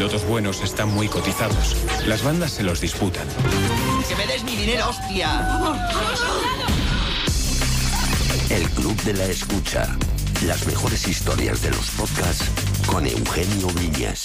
pilotos buenos están muy cotizados. Las bandas se los disputan. ¡Que me des mi dinero, hostia! El Club de la Escucha. Las mejores historias de los podcasts con Eugenio Viñas.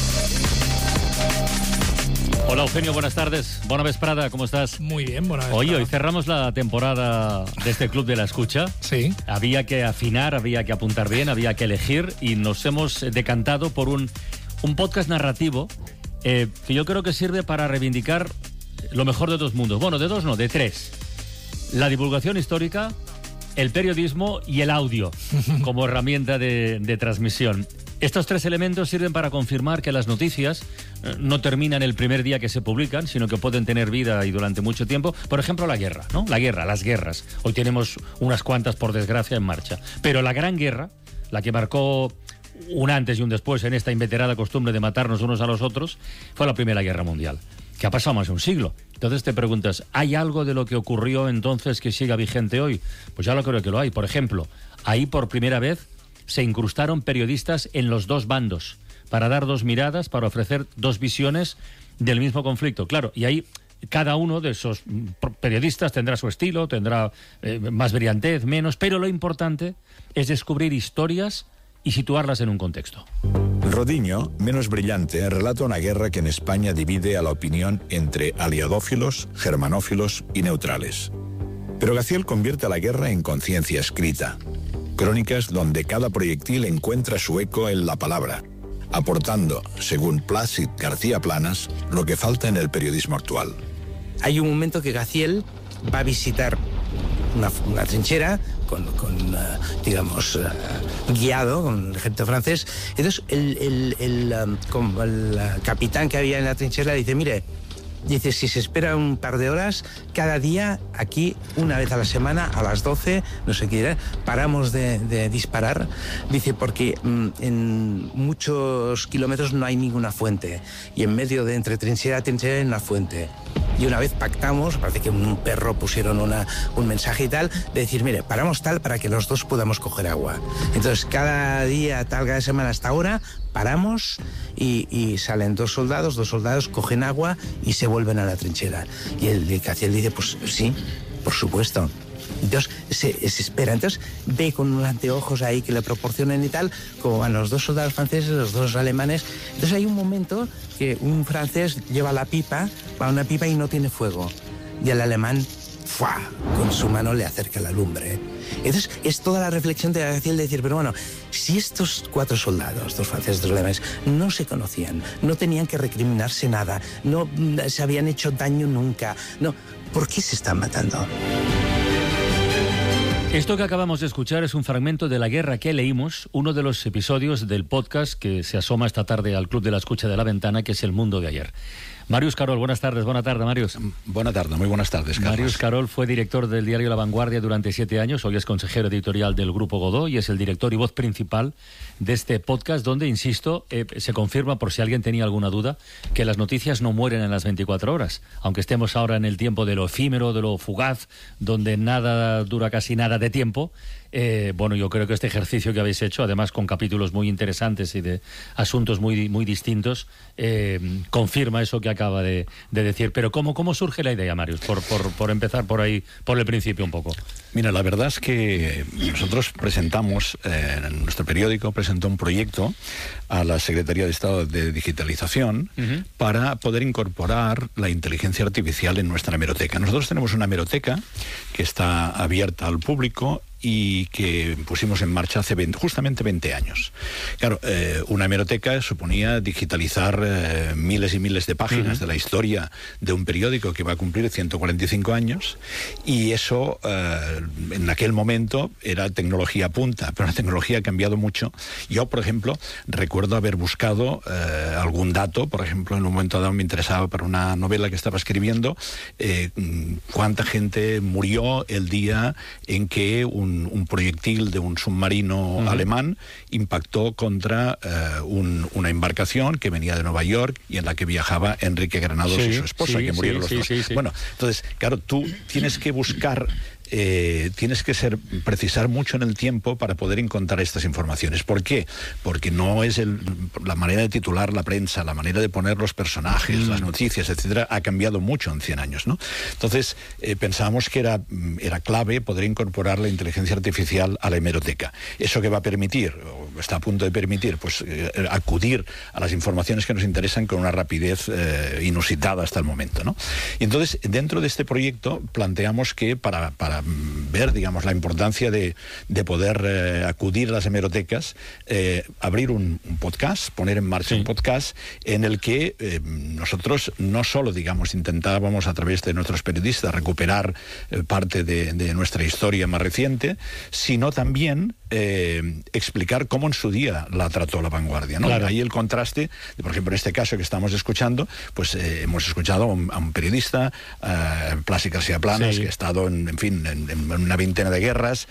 Hola Eugenio, buenas tardes. Bona vesprada, ¿cómo estás? Muy bien, buena vesprada. Oye, hoy cerramos la temporada de este Club de la Escucha. Sí. Había que afinar, había que apuntar bien, había que elegir y nos hemos decantado por un podcast narrativo que yo creo que sirve para reivindicar lo mejor de dos mundos. Bueno, de dos no, de tres. La divulgación histórica, el periodismo y el audio como herramienta de transmisión. Estos tres elementos sirven para confirmar que las noticias no terminan el primer día que se publican, sino que pueden tener vida y durante mucho tiempo. Por ejemplo, la guerra, ¿no? Las guerras. Hoy tenemos unas cuantas, por desgracia, en marcha. Pero la gran guerra, la que marcó un antes y un después en esta inveterada costumbre de matarnos unos a los otros, fue la Primera Guerra Mundial, que ha pasado más de un siglo. Entonces te preguntas, ¿hay algo de lo que ocurrió entonces que siga vigente hoy? Pues ya lo creo que lo hay. Por ejemplo, ahí por primera vez se incrustaron periodistas en los dos bandos para dar dos miradas, para ofrecer dos visiones del mismo conflicto. Claro, y ahí cada uno de esos periodistas tendrá su estilo, tendrá más brillantez, menos, pero lo importante es descubrir historias y situarlas en un contexto. Rodiño, menos brillante, relata una guerra que en España divide a la opinión entre aliadófilos, germanófilos y neutrales. Pero Gaziel convierte a la guerra en conciencia escrita. Crónicas donde cada proyectil encuentra su eco en la palabra, aportando, según Plácid García Planas, lo que falta en el periodismo actual. Hay un momento que Gaziel va a visitar una trinchera guiado con el ejército francés. Entonces el capitán que había en la trinchera dice, mire, dice, si se espera un par de horas, cada día aquí, una vez a la semana, a las 12, no sé qué dirá, paramos de disparar. Dice, porque en muchos kilómetros no hay ninguna fuente. Y en medio de entre trinchera y trinchera hay una fuente. Y una vez pactamos, parece que un perro pusieron un mensaje y tal, de decir, mire, paramos tal para que los dos podamos coger agua. Entonces, cada día, cada semana hasta ahora, paramos y salen dos soldados cogen agua y se vuelven a la trinchera. Y el Gaziel dice, pues sí, por supuesto. Entonces se espera, entonces ve con unos anteojos ahí que le proporcionan y tal, como van los dos soldados franceses, los dos alemanes. Entonces hay un momento que un francés lleva la pipa, va a una pipa y no tiene fuego. Y el alemán, ¡fua!, con su mano le acerca la lumbre. Entonces es toda la reflexión de Gaziel de decir, pero bueno, si estos cuatro soldados, dos franceses, dos alemanes, no se conocían, no tenían que recriminarse nada, no se habían hecho daño nunca, no, ¿por qué se están matando? Esto que acabamos de escuchar es un fragmento de la guerra que leímos, uno de los episodios del podcast que se asoma esta tarde al Club de la Escucha de la Ventana, que es El Mundo de Ayer. Màrius Carol, buenas tardes. Buena tarde, Màrius. Buena tarde, muy buenas tardes, Carlos. Màrius Carol fue director del diario La Vanguardia durante 7 años, hoy es consejero editorial del Grupo Godó y es el director y voz principal de este podcast donde, insisto, se confirma, por si alguien tenía alguna duda, que las noticias no mueren en las 24 horas. Aunque estemos ahora en el tiempo de lo efímero, de lo fugaz, donde nada dura casi nada de tiempo, bueno, yo creo que este ejercicio que habéis hecho, además con capítulos muy interesantes y de asuntos muy, muy distintos, confirma eso que acaba de decir. Pero ¿cómo surge la idea, Màrius? Por empezar por ahí, por el principio un poco. Mira, la verdad es que nosotros presentamos, nuestro periódico presentó un proyecto a la Secretaría de Estado de Digitalización para poder incorporar la inteligencia artificial en nuestra hemeroteca. Nosotros tenemos una hemeroteca que está abierta al público y que pusimos en marcha hace justamente 20 años. Claro, una hemeroteca suponía digitalizar miles y miles de páginas de la historia de un periódico que va a cumplir 145 años, y eso en aquel momento era tecnología punta, pero la tecnología ha cambiado mucho. Yo, por ejemplo, recuerdo haber buscado algún dato, por ejemplo, en un momento dado me interesaba para una novela que estaba escribiendo, cuánta gente murió el día en que un proyectil de un submarino alemán impactó contra una embarcación que venía de Nueva York y en la que viajaba Enrique Granados y su esposa, que murieron los dos. Bueno, entonces, claro, tú tienes que buscar tienes que precisar mucho en el tiempo para poder encontrar estas informaciones. ¿Por qué? Porque no es la manera de titular la prensa, la manera de poner los personajes, las noticias, etcétera, ha cambiado mucho en 100 años, ¿no? Entonces, pensábamos que era clave poder incorporar la inteligencia artificial a la hemeroteca. ¿Eso que va a permitir, o está a punto de permitir, pues acudir a las informaciones que nos interesan con una rapidez inusitada hasta el momento, ¿no? Y entonces, dentro de este proyecto, planteamos que para ver, digamos, la importancia de poder acudir a las hemerotecas, abrir un podcast, poner en marcha un podcast en el que nosotros no solo, digamos, intentábamos a través de nuestros periodistas recuperar parte de nuestra historia más reciente, sino también explicar cómo en su día la trató La Vanguardia, ¿no? Claro. Ahí el contraste, por ejemplo, en este caso que estamos escuchando, pues hemos escuchado a un periodista, Plácido García Planas, que ha estado en una veintena de guerras,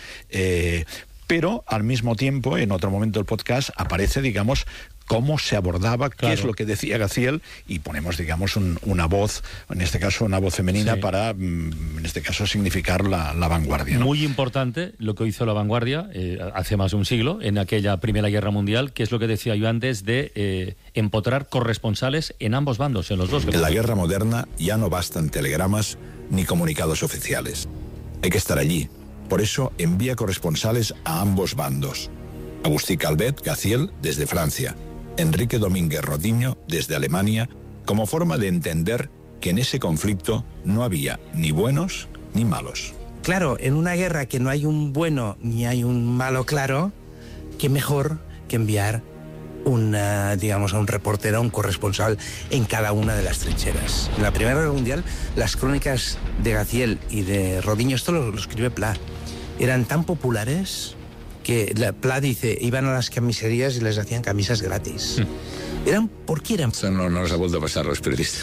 pero al mismo tiempo, en otro momento del podcast, aparece, digamos, cómo se abordaba, qué es lo que decía Gaziel, y ponemos, digamos, una voz, en este caso una voz femenina, para, en este caso, significar la vanguardia, ¿no? Muy importante lo que hizo La Vanguardia hace más de un siglo, en aquella Primera Guerra Mundial, que es lo que decía yo antes, de empotrar corresponsales en ambos bandos, en los dos. En la guerra moderna ya no bastan telegramas ni comunicados oficiales. Hay que estar allí. Por eso envía corresponsales a ambos bandos. Agustí Calvet Gaziel desde Francia, Enrique Domínguez Rodiño desde Alemania, como forma de entender que en ese conflicto no había ni buenos ni malos. Claro, en una guerra que no hay un bueno ni hay un malo claro, qué mejor que enviar a un reportero, un corresponsal en cada una de las trincheras. En la Primera Guerra Mundial, las crónicas de Gaziel y de Rodiño, esto lo escribe Pla, eran tan populares que Pla dice, iban a las camiserías y les hacían camisas gratis. ¿Por qué eran? Eso no nos ha vuelto a pasar a los periodistas.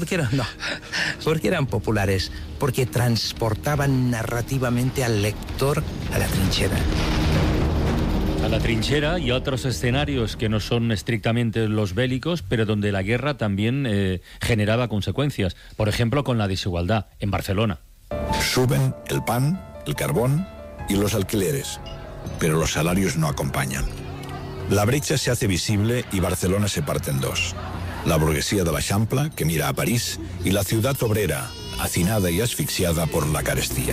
Porque eran populares, porque transportaban narrativamente al lector a la trinchera. A la trinchera y a otros escenarios que no son estrictamente los bélicos, pero donde la guerra también generaba consecuencias. Por ejemplo, con la desigualdad en Barcelona. Suben el pan, el carbón y los alquileres, pero los salarios no acompañan. La brecha se hace visible y Barcelona se parte en dos. La burguesía de l'Eixample, que mira a París, y la ciudad obrera, hacinada y asfixiada por la carestía.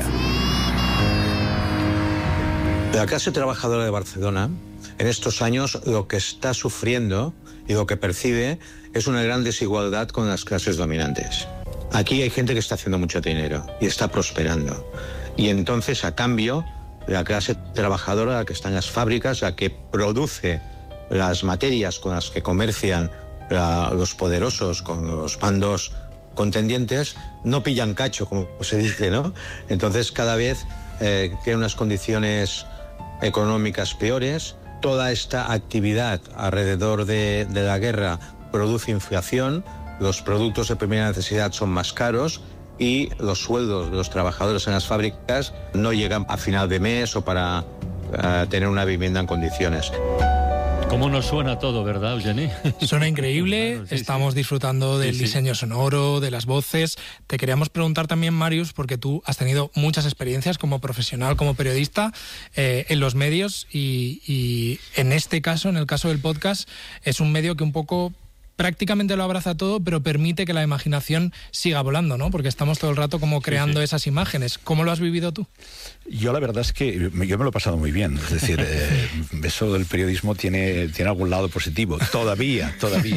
La clase trabajadora de Barcelona, en estos años, lo que está sufriendo y lo que percibe es una gran desigualdad con las clases dominantes. Aquí hay gente que está haciendo mucho dinero y está prosperando. Y entonces, a cambio, la clase trabajadora, la que está en las fábricas, la que produce las materias con las que comercian los poderosos con los bandos contendientes, no pillan cacho, como se dice, ¿no? Entonces, cada vez tiene unas condiciones económicas peores. Toda esta actividad alrededor de la guerra produce inflación, los productos de primera necesidad son más caros y los sueldos de los trabajadores en las fábricas no llegan a final de mes o para tener una vivienda en condiciones. ¿Cómo nos suena todo, verdad, Eugeni? Suena increíble, Claro, sí, estamos disfrutando del diseño sonoro, de las voces. Te queríamos preguntar también, Màrius, porque tú has tenido muchas experiencias como profesional, como periodista en los medios y en este caso, en el caso del podcast, es un medio que un poco prácticamente lo abraza todo, pero permite que la imaginación siga volando, ¿no? Porque estamos todo el rato como creando esas imágenes. ¿Cómo lo has vivido tú? Yo la verdad es que yo me lo he pasado muy bien. Es decir, eso del periodismo tiene algún lado positivo. Todavía.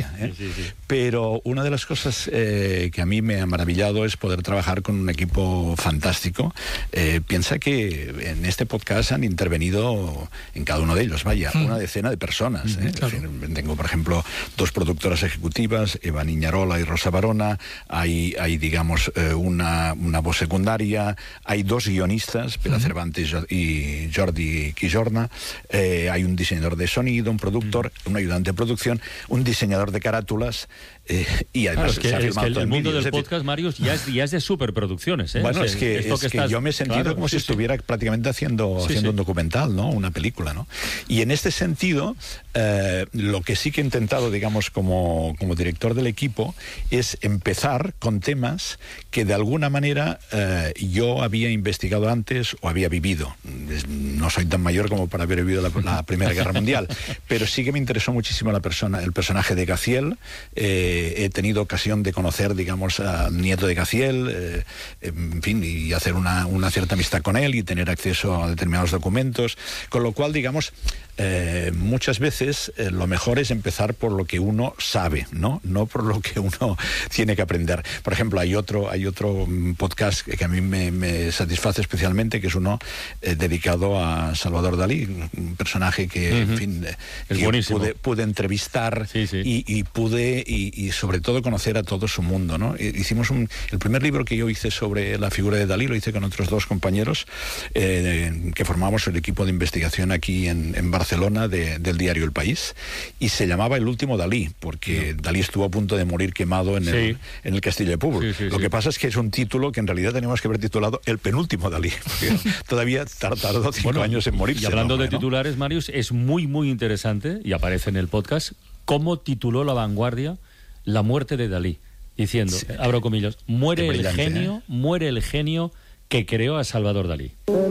Pero una de las cosas que a mí me ha maravillado es poder trabajar con un equipo fantástico. Piensa que en este podcast han intervenido en cada uno de ellos, una decena de personas. Claro. Es decir, tengo, por ejemplo, 2 productoras ejecutivas, Eva Niñarola y Rosa Barona, hay digamos, una voz secundaria, hay 2 guionistas, Pere Cervantes y Jordi Quijorna, hay un diseñador de sonido, un productor, un ayudante de producción, un diseñador de carátulas, y además claro, es que el mundo del podcast, Màrius, ya es de superproducciones. Bueno, es que yo me he sentido como si estuviera prácticamente haciendo un documental, ¿no? Una película, ¿no? Y en este sentido, lo que sí que he intentado, digamos, como como director del equipo es empezar con temas que de alguna manera yo había investigado antes o había vivido. No soy tan mayor como para haber vivido la Primera Guerra Mundial, pero sí que me interesó muchísimo el personaje de Gaziel. He tenido ocasión de conocer, digamos, al nieto de Gaziel, en fin, y hacer una cierta amistad con él y tener acceso a determinados documentos, con lo cual, digamos, muchas veces lo mejor es empezar por lo que uno sabe, no por lo que uno tiene que aprender. Por ejemplo, hay otro podcast que a mí me satisface especialmente, que es uno dedicado a Salvador Dalí, un personaje que, en fin, que pude entrevistar y pude y sobre todo conocer a todo su mundo, ¿no? Hicimos el primer libro que yo hice sobre la figura de Dalí, lo hice con otros dos compañeros que formamos el equipo de investigación aquí en Barcelona del diario El País, y se llamaba El último Dalí, porque Dalí estuvo a punto de morir quemado en el Castillo de Púbol. Lo que pasa es que es un título que en realidad teníamos que haber titulado El penúltimo Dalí, porque todavía tardó 5 años en morir. Y hablando de titulares, Marius, es muy, muy interesante, y aparece en el podcast, cómo tituló La Vanguardia la muerte de Dalí, diciendo, abro comillas, muere el genio que creó a Salvador Dalí.